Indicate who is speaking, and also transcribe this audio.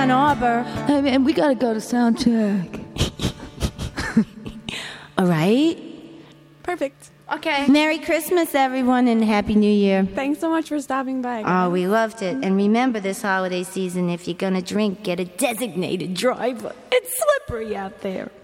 Speaker 1: Ann Arbor.
Speaker 2: And we gotta go to sound check.
Speaker 1: All right.
Speaker 3: Perfect.
Speaker 1: Okay. Merry Christmas, everyone, and Happy New Year.
Speaker 3: Thanks so much for stopping by.
Speaker 1: Oh, we loved it. And remember this holiday season, if you're going to drink, get a designated driver. It's slippery out there.